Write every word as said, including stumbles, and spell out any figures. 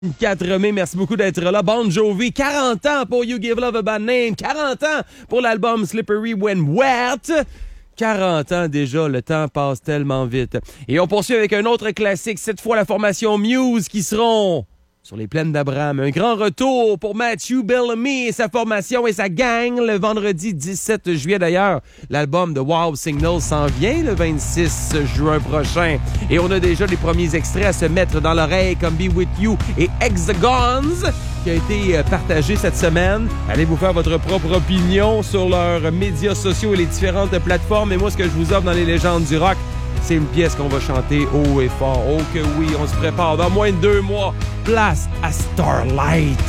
quatre mai, merci beaucoup d'être là. Bon Jovi, quarante ans pour You Give Love a Bad Name, quarante ans pour l'album Slippery When Wet. quarante ans déjà, le temps passe tellement vite. Et on poursuit avec un autre classique, cette fois la formation Muse qui seront sur les plaines d'Abraham. Un grand retour pour Matthew Bellamy et sa formation et sa gang le vendredi dix-sept juillet d'ailleurs. L'album de Wow Signal s'en vient le vingt-six juin prochain. Et on a déjà les premiers extraits à se mettre dans l'oreille comme Be With You et Hexagons qui a été partagé cette semaine. Allez vous faire votre propre opinion sur leurs médias sociaux et les différentes plateformes. Et moi, ce que je vous offre dans les légendes du rock, c'est une pièce qu'on va chanter haut et fort. Oh que oui, on se prépare. Dans moins de deux mois, place à Starlight.